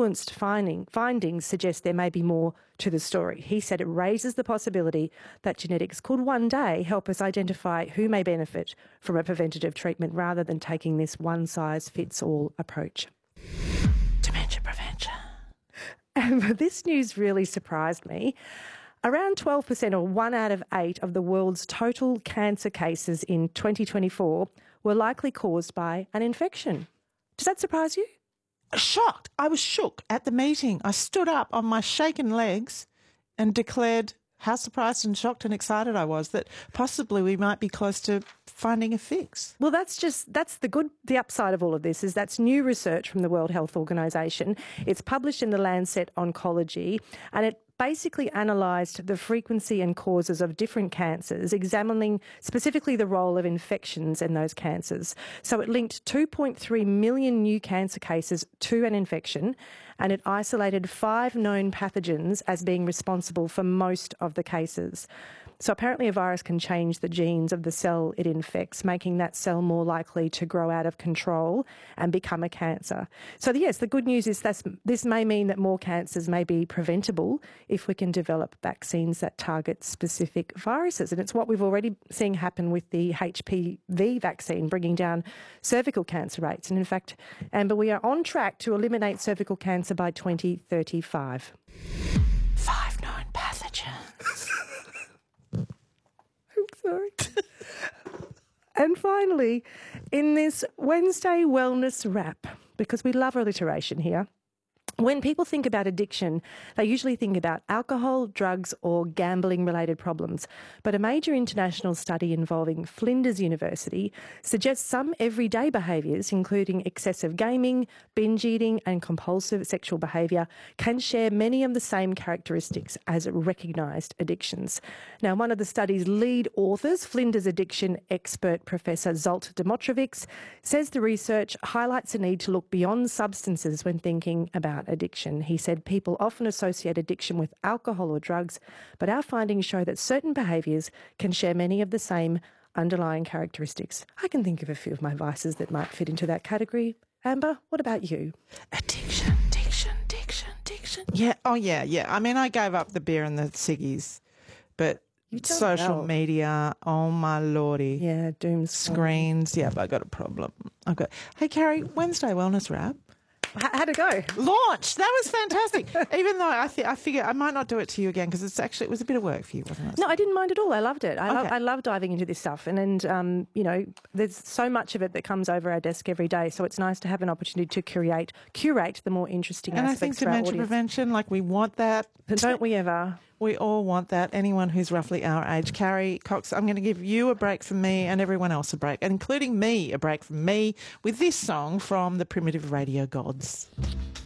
nuanced findings suggest there may be more to the story. He said it raises the possibility that genetics could one day help us identify who may benefit from a preventative treatment rather than taking this one-size-fits-all approach. Dementia prevention. And this news really surprised me. Around 12%, or 1 out of 8 of the world's total cancer cases in 2024 were likely caused by an infection. Does that surprise you? Shocked. I was shook at the meeting. I stood up on my shaken legs and declared how surprised and shocked and excited I was that possibly we might be close to finding a fix. Well, that's the upside of all of this is that's new research from the World Health Organization. It's published in the Lancet Oncology, and it basically analysed the frequency and causes of different cancers, examining specifically the role of infections in those cancers. So it linked 2.3 million new cancer cases to an infection, and it isolated 5 known pathogens as being responsible for most of the cases. So apparently a virus can change the genes of the cell it infects, making that cell more likely to grow out of control and become a cancer. So yes, the good news is this may mean that more cancers may be preventable if we can develop vaccines that target specific viruses. And it's what we've already seen happen with the HPV vaccine, bringing down cervical cancer rates. And in fact, Amber, we are on track to eliminate cervical cancer by 2035. 5 known pathogens. Sorry. And finally, in this Wednesday Wellness Wrap, because we love alliteration here, when people think about addiction, they usually think about alcohol, drugs or gambling-related problems. But a major international study involving Flinders University suggests some everyday behaviours, including excessive gaming, binge eating and compulsive sexual behaviour, can share many of the same characteristics as recognised addictions. Now, one of the study's lead authors, Flinders addiction expert Professor Zsolt Domotrovics, says the research highlights a need to look beyond substances when thinking about addiction. He said people often associate addiction with alcohol or drugs, but our findings show that certain behaviours can share many of the same underlying characteristics. I can think of a few of my vices that might fit into that category. Amber, what about you? Addiction. Yeah. Oh, yeah. I mean, I gave up the beer and the ciggies, but social media, oh my lordy. Yeah, doom screens. Yeah, but I got a problem. Hey, Carrie, Wednesday Wellness Wrap. How'd it go? Launch. That was fantastic. Even though I figure I might not do it to you again because it was a bit of work for you, wasn't it? No, I didn't mind at all. I loved it. I love diving into this stuff. And you know, there's so much of it that comes over our desk every day. So it's nice to have an opportunity to curate the more interesting aspects for our audience. And I think dementia prevention, we want that. Don't we ever? We all want that, anyone who's roughly our age. Carrie Cox, I'm going to give you a break from me and everyone else a break, including me, a break from me, with this song from the Primitive Radio Gods.